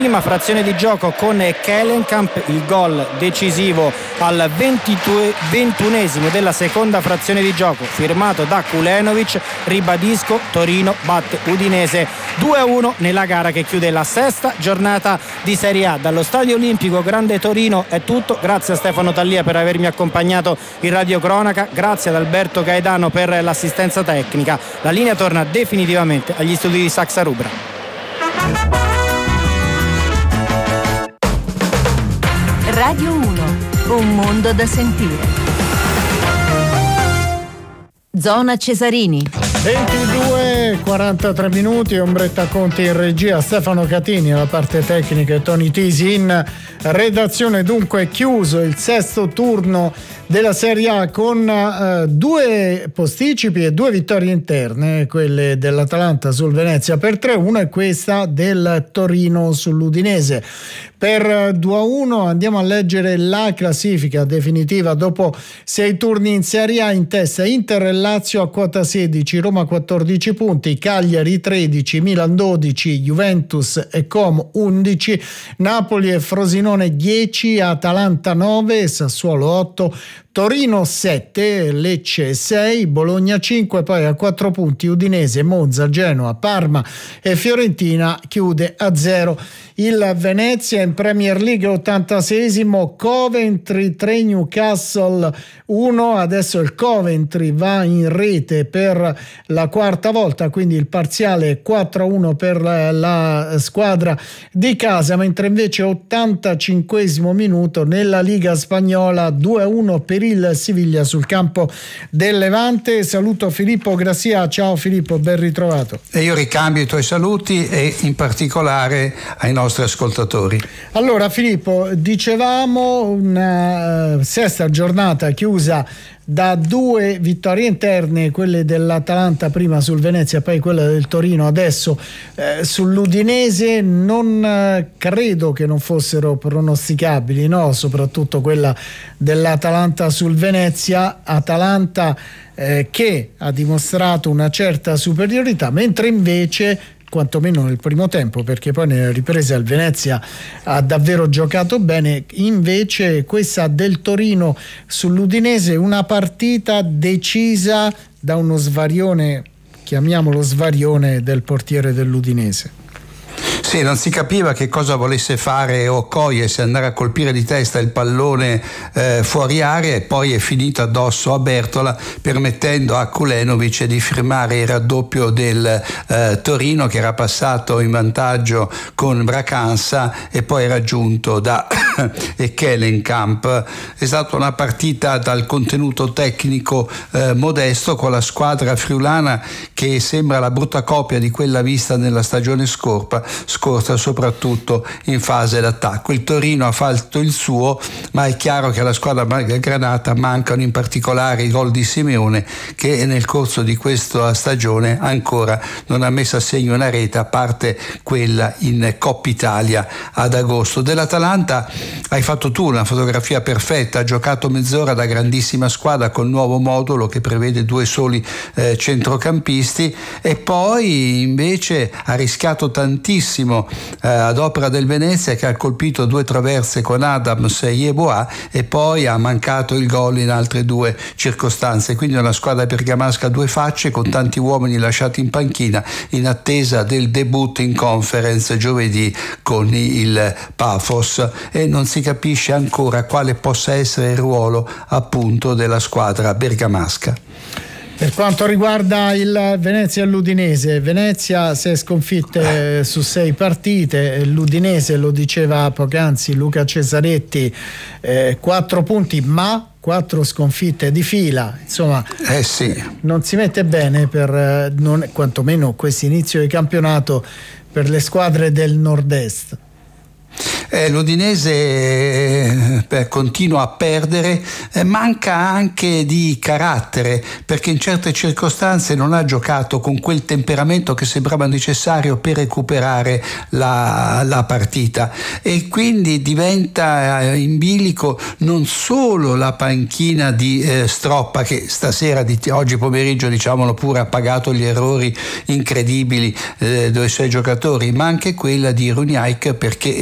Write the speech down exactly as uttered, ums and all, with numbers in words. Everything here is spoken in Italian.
Prima frazione di gioco con Kellenkamp, il gol decisivo al ventunesimo della seconda frazione di gioco, firmato da Kulenovic. Ribadisco, Torino batte Udinese due a uno nella gara che chiude la sesta giornata di Serie A. Dallo Stadio Olimpico Grande Torino è tutto, grazie a Stefano Tallia per avermi accompagnato in radiocronaca, grazie ad Alberto Gaedano per l'assistenza tecnica. La linea torna definitivamente agli studi di Saxa Rubra. Radio uno, un mondo da sentire. Zona Cesarini. ventidue e quarantatré minuti, Ombretta Conti in regia, Stefano Catini alla parte tecnica e Tony Tisi in redazione. Dunque chiuso il sesto turno della Serie A con uh, due posticipi e due vittorie interne, quelle dell'Atalanta sul Venezia per tre a uno e questa del Torino sull'Udinese per due a uno. Andiamo a leggere la classifica definitiva dopo sei turni in Serie A. In testa Inter e Lazio a quota sedici, Roma quattordici punti, Cagliari tredici, Milan dodici, Juventus e Como undici, Napoli e Frosinone dieci, Atalanta nove, Sassuolo otto, Torino sette, Lecce sei, Bologna cinque, poi a quattro punti Udinese, Monza, Genoa, Parma e Fiorentina chiude a zero. Il Venezia in Premier League ottantaseiesimo, Coventry tre, Newcastle uno, adesso il Coventry va in rete per la quarta volta, quindi il parziale quattro a uno per la, la squadra di casa, mentre invece ottantacinquesimo minuto nella Liga Spagnola due a uno per il Siviglia sul campo del Levante. Saluto Filippo Grassia, ciao Filippo, ben ritrovato. E io ricambio i tuoi saluti e in particolare ai nostri ascoltatori. Allora Filippo, dicevamo una uh, sesta giornata chiusa da due vittorie interne, quelle dell'Atalanta prima sul Venezia, poi quella del Torino adesso eh, sull'Udinese. Non eh, credo che non fossero pronosticabili, no? Soprattutto quella dell'Atalanta sul Venezia, Atalanta eh, che ha dimostrato una certa superiorità, mentre invece quantomeno nel primo tempo, perché poi nella ripresa il Venezia ha davvero giocato bene, invece questa del Torino sull'Udinese una partita decisa da uno svarione, chiamiamolo svarione, del portiere dell'Udinese. Sì, non si capiva che cosa volesse fare Okoye, se andare a colpire di testa il pallone eh, fuori area, e poi è finito addosso a Bertola, permettendo a Kulenovic di firmare il raddoppio del eh, Torino, che era passato in vantaggio con Bracanza e poi raggiunto da Kellenkamp. È stata una partita dal contenuto tecnico eh, modesto, con la squadra friulana che sembra la brutta copia di quella vista nella stagione scorsa, scorsa soprattutto in fase d'attacco. Il Torino ha fatto il suo, ma è chiaro che alla squadra granata mancano in particolare i gol di Simeone, che nel corso di questa stagione ancora non ha messo a segno una rete, a parte quella in Coppa Italia ad agosto. Dell'Atalanta hai fatto tu una fotografia perfetta, ha giocato mezz'ora da grandissima squadra col nuovo modulo che prevede due soli eh, centrocampisti, e poi invece ha rischiato tantissimo eh, ad opera del Venezia, che ha colpito due traverse con Adams e Yeboah, e poi ha mancato il gol in altre due circostanze. Quindi una squadra bergamasca a due facce, con tanti uomini lasciati in panchina in attesa del debutto in Conference giovedì con il Pafos, e non si capisce ancora quale possa essere il ruolo appunto della squadra bergamasca. Per quanto riguarda il Venezia e l'Udinese, Venezia sei sconfitte su sei partite, l'Udinese, lo diceva poc'anzi Luca Cesaretti, eh, quattro punti ma quattro sconfitte di fila, insomma eh sì. non si mette bene per non, quantomeno questo inizio di campionato per le squadre del nord-est. Eh, l'Udinese eh, continua a perdere, eh, manca anche di carattere, perché in certe circostanze non ha giocato con quel temperamento che sembrava necessario per recuperare la, la partita, e quindi diventa in bilico non solo la panchina di eh, Stroppa, che stasera, di, oggi pomeriggio diciamolo pure, ha pagato gli errori incredibili eh, dei suoi giocatori, ma anche quella di Runjajk, perché